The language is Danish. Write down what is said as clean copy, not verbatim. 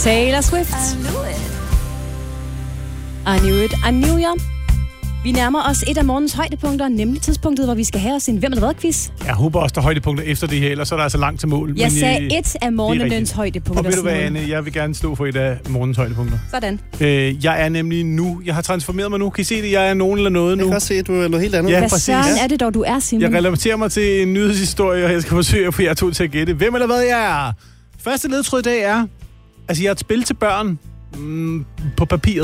Taylor Swift. I knew it. I knew ya. Vi nærmer os et af morgens højdepunkter, nemlig tidspunktet, hvor vi skal have os en Hvem er det hvad-quiz. Jeg håber også, der er højdepunkter efter det her, ellers så er der altså langt til mål. Jeg sagde et af morgenens højdepunkter. Og ved du hvad, Anne? Jeg vil gerne stå for et af morgens højdepunkter. Sådan. Jeg er nemlig nu. Jeg har transformeret mig nu. Kan I se det? Jeg er nogen eller noget nu. Jeg kan også se, at du er noget helt andet. Ja, hvad præcis. søren er det dog, du er, Simon? Jeg relaterer mig til en nyhedshistorie, og jeg skal forsøge at få jer to til at gætte. Hvem eller hvad jeg er? Første ledtråd i dag er... Altså, jeg er et spil til børn på papiret.